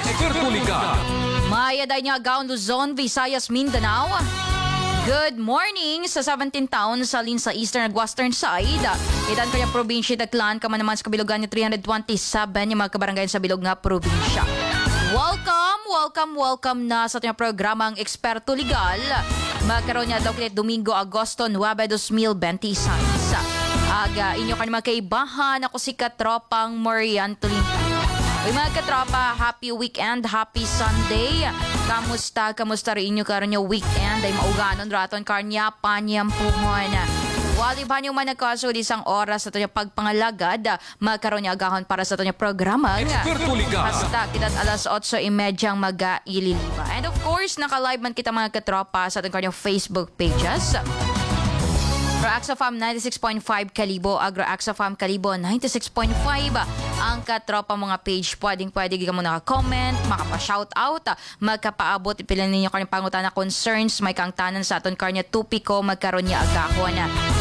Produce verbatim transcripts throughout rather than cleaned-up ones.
Eksperto Liga. Maya day niya agaon Luzon, Visayas, Mindanao. Good morning sa seventeen town sa lin sa eastern ag western side. Itan kanya probinsya Daglan ka man naman sa kabilugan ni three twenty-seven yung mga kabarangay sa bilog nga probinsya. Welcome, welcome, welcome na sa ating programang Eksperto Legal. Magkaroon niya daw kilit Domingo, Agosto nine, twenty twenty-six. Aga, inyo ka naman kaibahan. Ako si Katropang Marian Tolentino. Uy mga katropa, happy weekend, happy Sunday. Kamusta, kamusta rin inyo karon yung weekend? Ay mauganon raton karnya, panyampuhon. Wali ba niyo man nagkaso di isang oras sa ito yung pagpangalagad, magkaroon niya agahon para sa ito yung programa. Eksperto Liga. Basta kita't alas otso trenta ang mag-ililiba. And of course, naka-live man kita mga katropa sa ating kanyang Facebook pages. AgroAxaFam ninety-six point five Kalibo, AgroAxaFam Kalibo ninety-six point five. Ang katropa mga page, pwedeng pwede ka mo naka-comment, makapa-shoutout, magkapaabot, ipilan ninyo kanyang pangutan na concerns, may kangtanan sa aton karnya tupiko, magkaroon niya agahon.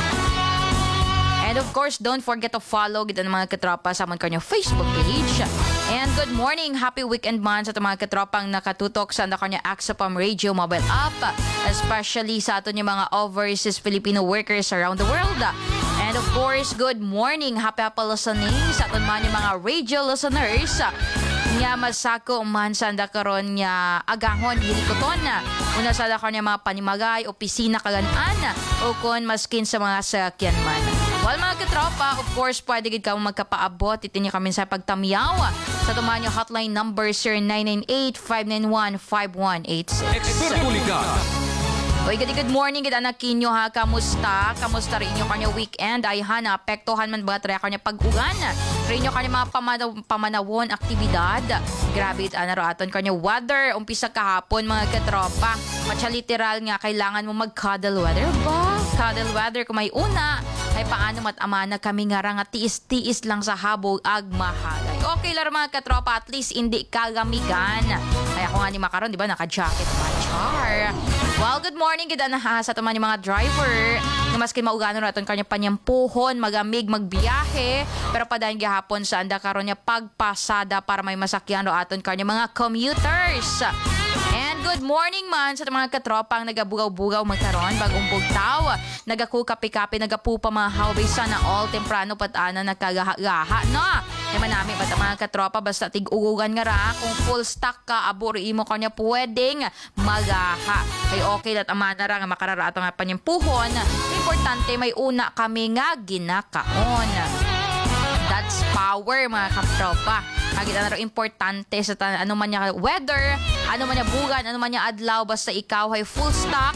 And of course, don't forget to follow kita ng mga katropa sa amon kanyang Facebook page. And good morning, happy weekend man sa mga katropang nakatutok sa kanyang AxaFam Radio mobile app, especially sa aton yung mga overseas Filipino workers around the world. And of course, good morning, happy happy listening sa aton man yung mga radio listeners. Nga masako man sa karon nga agahon hilikoton na una sa karon mga panimagay, opisina kaganaan o kon maskin sa mga sakyan man. Well mga katropa, of course, pwede gid ka magkapaabot. Itinyo kami sa pagtamiyaw sa tumahan yung hotline number zero nine nine eight, five nine one, five one eight six. Eksperto Liga. Uy, good, good morning, good anak kinyo ha. Kamusta? Kamusta rin yung kanya weekend? Ay ha, naapektuhan man ba traya kanya pag-ugan? Rin yung kanya mga pamanaw, pamanawon, aktibidad. Grabe, ano aton kanya weather. Umpisa kahapon mga katropa. Matya literal nga, kailangan mo mag-cuddle weather ba? Cuddle weather kung may una. Ay paano matamana kami nga nga tiis-tiis lang sa habog ag mahalay. Okay lang mga katropa, at least hindi kagamigan. Ay ako nga ni Makaron, di ba? Naka-jacket pa. Char. Well, good morning, gida na ha sa tuman yung mga driver. Nga maskin mauganon natin kanya panyampuhon, magamig, magbiyahe. Pero padayon gihapon sa anda karon niya pagpasada para may masakyan ro aton kanya mga commuters. And good morning man sa mga katropang nagabugaw-bugaw magkaron bagong bugtaw. Nagaku kapi-kapi, nagapupa mga hawbay sana all temprano patana nagkagaha-gaha no. Ay manami pa mga katropa basta tig-ugugan nga ra kung full stock ka aburi mo kanya pwedeng magaha. Ay okay lat amana ra nga makarara ato nga panyampuhon. Importante may una kami nga ginakaon. That's power mga katropa. Agit na rin importante sa tan- ano man niya weather, ano man niya bugan, ano man niya adlaw, basta ikaw ay full stock.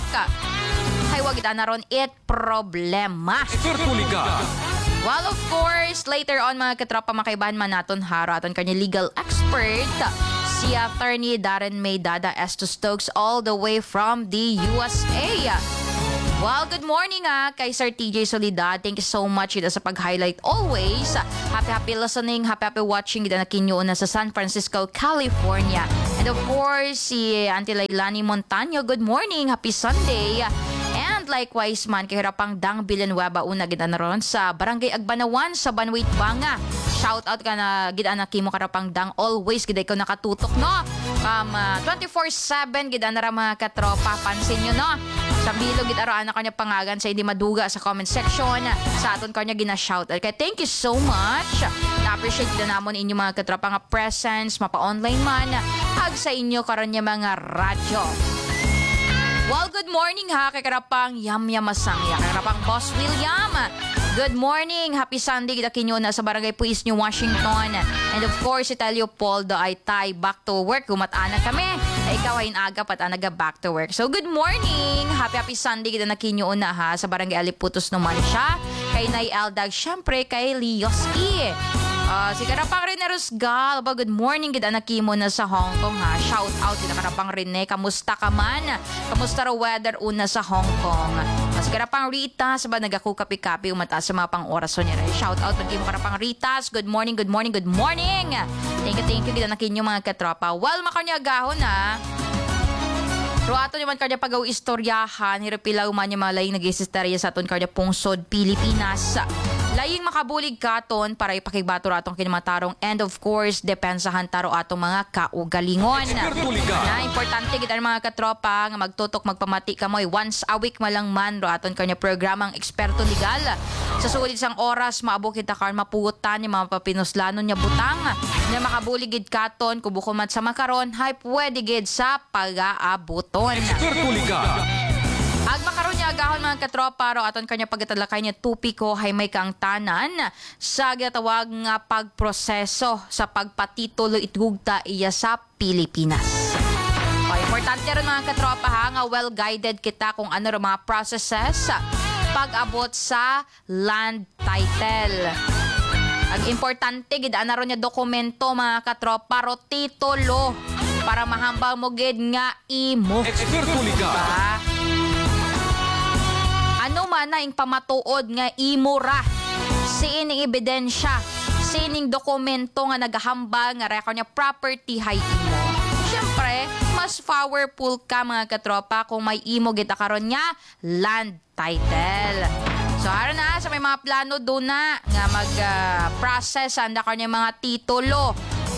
Ay wag ita na ron it problema. Eksperto Liga. Well, of course, later on mga katropa makaibahan man naton haro aton kanya legal expert si Attorney Darren May Dada Estos Stokes all the way from the U S A. Well, good morning ah, kay Sir T J Solidad. Thank you so much ita sa pag-highlight always. Happy, happy listening, happy, happy watching ita na kinyo na sa San Francisco, California. And of course, si Auntie Lailani Montaño. Good morning, happy Sunday. And likewise man, kahirapang Dang Villanueva una gid na ron sa Barangay Agbanawan sa Banwait Banga. Shout out ka na gid anak mo karapang Dang, always gid ikaw nakatutok no. Um, uh, twenty-four seven gid na ra mga katropa, pansin nyo no. Sa bilog gid ara anak kanya pangagan sa hindi maduga sa comment section. Sa aton kanya gina-shout out. Kaya thank you so much. Na-appreciate gid namon inyo mga katropa nga presence, mapa-online man. Hag sa inyo karon nya mga radyo. Well, good morning ha, kay karapang Yam Yamasangya, kay karapang Boss William. Good morning, happy Sunday, kita kinyo na sa Barangay Puis, New Washington. And of course, si Leopoldo ay tay back to work, gumatana kami. Ay ikaw ay inaga pat anaga back to work. So good morning, happy happy Sunday, kita na kinyo na ha, sa Barangay Aliputos naman siya. Kay Nay Aldag, syempre kay Lioski. Uh, si Karapang Rene Rusgal, ba, good morning, gid anak mo na sa Hong Kong ha. Shout out kita Karapang Rene, kamusta ka man? Kamusta ra weather una sa Hong Kong? Uh, si Karapang Rita, sa ba nagaku kapi-kapi umataas sa mga pang-orason niya. Shout out pag mo Karapang Ritas, good morning, good morning, good morning. Thank you, thank you, gid anak inyo mga katropa. Well, makanyagahon ha. Pero ato naman kanya pagaw istoryahan, hirapilaw man yung mga laying nag-isisterya sa aton kanya pungsod Pilipinas. Laying makabulig katon para ipakigbato atong kinamatarong and of course depensahan taro atong mga kaugalingon. Ekspertuligan. Na importante gid ang mga katropa nga magtutok magpamati kamoy once a week malang man ro aton kanya programang Eksperto Legal. Sa sulit sang oras maabo kita karon mapugutan yung mga papinuslanon nya butang nga makabulig gid katon kubukumat sa makaron hay pwede gid sa pag-aabuton. Ekspertuligan. Ag makaroon niya agahon mga katropa ro aton kanya pagtalakay niya tupiko hay may kang tanan sa ginatawag nga pagproseso sa pagpatitulo itgugta iya sa Pilipinas. O, importante rin mga katropa ha nga well-guided kita kung ano rin mga processes pag-abot sa land title. Ang importante gid ana ron niya dokumento mga katropa ro titulo para mahambang mo gid nga imo. Ekspertuligan. Diba? Ano man na ing pamatuod nga imura sining ebidensya sining dokumento nga nagahambal nga record niya property hay imo. Syempre, mas powerful ka mga katropa kung may imo kita karon nga land title. So haro na sa may mga plano do na nga mag-process uh, anda kanya mga titulo.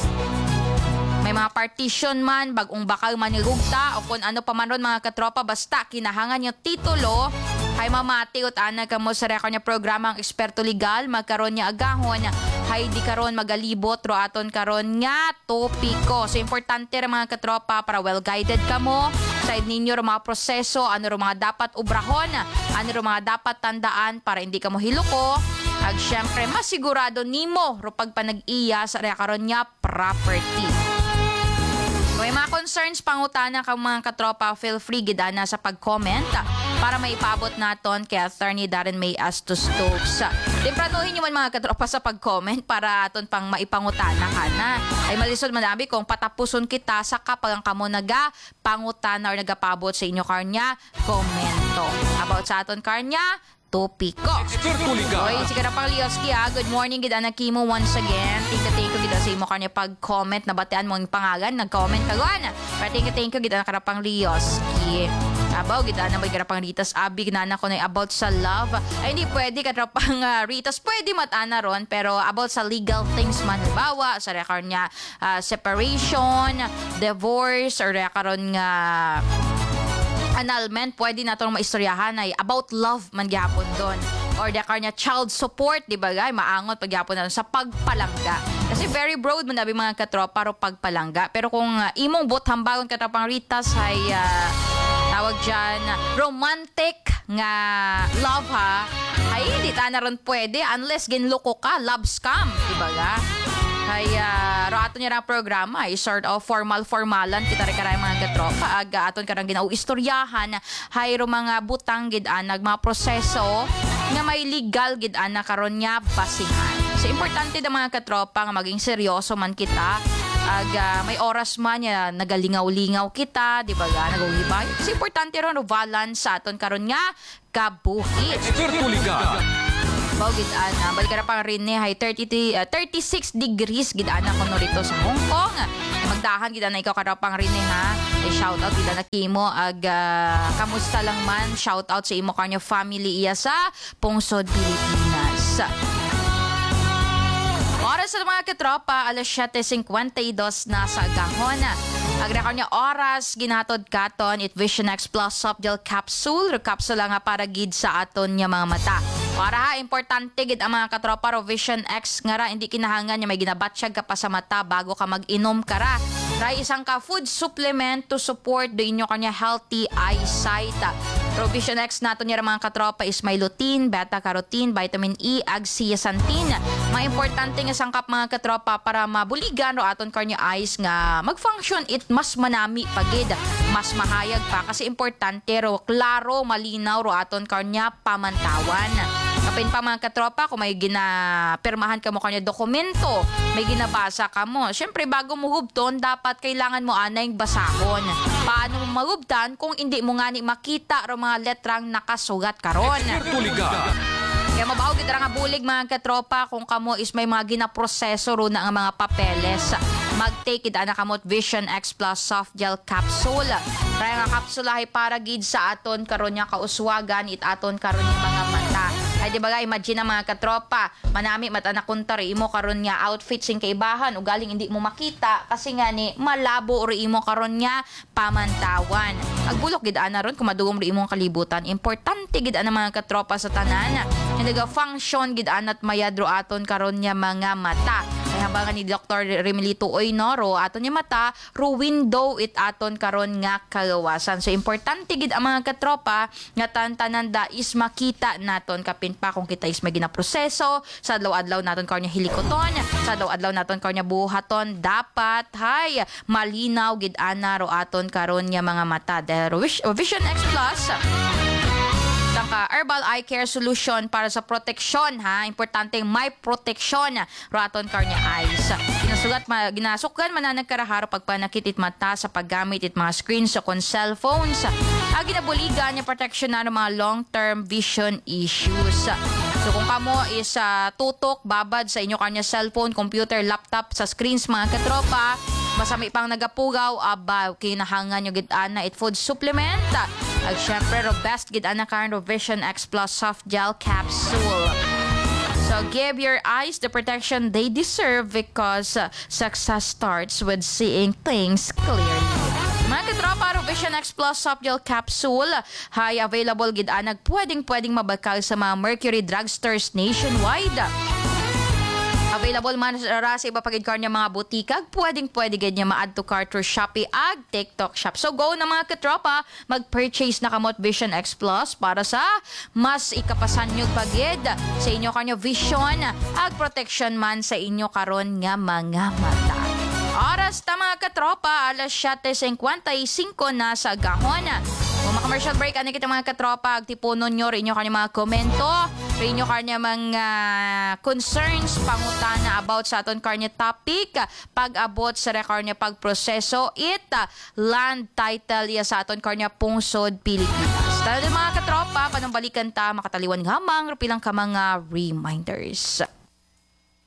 May mga partition man, bagong bakal manirugta o kung ano pa man ron mga katropa basta kinahangan yung titulo hay mamati ut ana kamo sa record niya programang Eksperto Legal magkaroon niya agahon hay di karon magalibot ro aton karon nga topiko. So importante ra mga katropa para well guided kamo side ninyo ro mga proseso ano ro mga dapat ubrahon ano ro mga dapat tandaan para hindi kamo hiluko ag syempre masigurado nimo ro pagpanag-iya sa karon nga property. Kung may mga concerns pangutana kang mga katropa, feel free gidana sa pag-comment para maipabot naton kay Attorney Darren May Astos Stokes. Timpranuhin nyo man mga katropa sa pag-comment para aton pang maipangutana ka na. Ay malisod manabi kung patapuson kita sa kapag ang kamo naga pangutana or nagapabot sa inyo karnya, komento. About sa aton karnya, topiko. Ekspertuligan. Oy, si Karapang Lioski ha. Good morning, gid anak Kimo once again. Thank you, thank you, gid sa imo kanya pag-comment na batean mo ang pangalan. Nag-comment ka gwan. Pero thank you, thank you, gid anak Karapang Lioski. Abaw, gid anak may Karapang Ritas Abi, ginana ko na about sa love. Ay, hindi pwede Karapang uh, Ritas. Pwede matana ron, pero about sa legal things man. Halimbawa, sa record niya, uh, separation, divorce, or record nga annulment, pwede na itong maistoryahan ay about love man gyapon doon. Or dekar niya child support, di ba gay? Maangot pagyapon na sa pagpalangga. Kasi very broad man nabi mga katropa ro pagpalangga. Pero kung uh, imong bot hambagon katropang Ritas ay uh, tawag dyan romantic nga love ha, ay hindi ta na ron pwede unless ginloko ka, love scam, di ba ga? Kaya ro aton niya ang programa ay sort of formal-formalan kita rin karay mga katropa aga aton karang ginao istoryahan hay ro mga butang gid-an nag mga proseso nga may legal gid-an na karon nya basingan. So importante da mga katropa nga maging seryoso man kita aga may oras man ya nagalingaw-lingaw kita, di ba ga nagulibay. Kasi importante ro no balance sa aton karon nga kabuhi. Ekspertuligan. Bao gidaan na balik ka pang rin ni hay thirty, uh, thirty-six degrees gidaan na kuno rito sa Hong Kong. Magdahan gidaan na ikaw ka pang rin ha. E shout out gidaan na kimo ag uh, kamusta lang man, shout out sa imo kanyo family iya sa Pungsod, Pilipinas. Oras sa mga katropa, alas siyete fifty-two na sa agahon. Agrekon niya oras, ginatod katon, it Vision X Plus Soft Gel Capsule. Capsule nga para gid sa aton niya mga mata. Para ha, importante gid ang mga katropa ro Vision X nga ra, hindi kinahangan niya may ginabatsyag ka pa sa mata bago ka mag-inom kara. Try isang ka food supplement to support do inyo kanya healthy eyesight. Ro Vision X nato niya mga katropa is may lutein, beta-carotene, vitamin E, ag zeaxanthin. Mga importante nga sangkap mga katropa para mabuligan ro aton kanya eyes nga mag-function it mas manami pagid, mas mahayag pa kasi importante ro klaro, malinaw ro aton kanya pamantawan. Kapin pa mga katropa, kung may ginapirmahan ka mo kanya dokumento, may ginabasa ka mo. Siyempre, bago mo hubton, dapat kailangan mo anay basahon. Paano mo mahubtan kung hindi mo nga ni makita ro mga letrang nakasugat karon. Ekspertuligan. Kaya mabaho kita nga bulig mga katropa kung kamo is may mga ginaproseso ro na ang mga papeles. Mag-take it ana kamot Vision X Plus Soft Gel Capsule. Kaya nga kapsula ay para gid sa aton karon nya kauswagan it aton karon yung mga mata. Ay di ba imagine ang mga katropa, manami matanak kuntari imo karon nga outfit sing kaibahan o galing hindi mo makita kasi nga ni malabo uri imo karon nga pamantawan. Agbulok gid ana ron kung madugom ri imong kalibutan. Importante gid ana mga katropa sa tanan. Hindi ga function gid anat mayadro aton karon nga mga mata. Kaya habangan ni Doctor Remilito Oynoro aton nga mata ro window it aton karon nga kagawasan. So importante gid ang mga katropa nga tantananda is makita naton kapin pa kung kita is may ginaproseso sa adlaw-adlaw naton karon nga hilikoton, sa adlaw-adlaw naton karon nga buhaton dapat hay malinaw gid ana ro aton karon nga mga mata. Dahil Vision X Plus ka herbal eye care solution para sa proteksyon ha. Importanteng may proteksyon raton karnya eyes. Ginasugat ma, ginasukan mananag karaharo pagpanakit it mata sa paggamit it mga screens sa kon cellphones. Ag ginabuligan niya protection na ng mga long-term vision issues. So kung kamo is uh, tutok, babad sa inyo kanya cellphone, computer, laptop, sa screens mga katropa, masami pang nagapugaw, aba, kinahangan nyo gitana it food supplement. At syempre, best gitana karon Vision X Plus Soft Gel Capsule. So give your eyes the protection they deserve because uh, success starts with seeing things clearly. Mga katropa, Vision X Plus Soft Gel Capsule hay available gid anag pwedeng-pwedeng mabakal sa mga Mercury drugstores nationwide. Available man ra sa iba pagid kar niya mga butikag, pwedeng-pwede gid niya ma-add to cart through Shopee ag TikTok Shop. So go na mga katropa, mag-purchase na kamot Vision X Plus para sa mas ikapasan nyo pagid sa inyo kanyo vision ag protection man sa inyo karon nga mga mata. Oras ta mga katropa, alas siyete fifty-five na sa gahon. Kung maka-commercial break, ano kita mga katropa, agtipunon nyo rin nyo kanya mga komento, rin nyo kanya mga concerns, pangutana about sa aton kanya topic, pag-abot sa record niya pagproseso, it land title ya sa aton kanya Pungsod Pilipinas. Tala mga katropa, panumbalikan ta, makataliwan gamang, pilang ka mga reminders.